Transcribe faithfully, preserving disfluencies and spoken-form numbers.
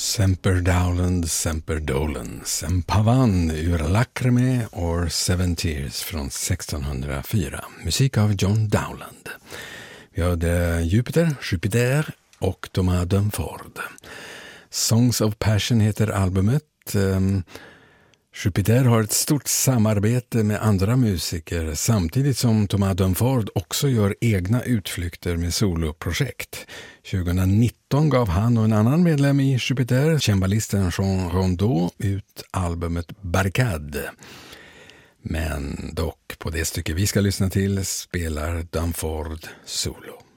Semper Dowland, Semper Dolan, Sempavan ur Lacrime or Seven Tears från sextonhundrafyra. Musik av John Dowland. Vi hörde Jupiter, Jupiter och Thomas Dunford. Songs of Passion heter albumet. Um, Jupiter har ett stort samarbete med andra musiker samtidigt som Thomas Dunford också gör egna utflykter med soloprojekt. tjugonitton gav han och en annan medlem i Jupiter, cembalisten Jean Rondeau, ut albumet Barricade. Men dock på det stycke vi ska lyssna till spelar Dunford solo.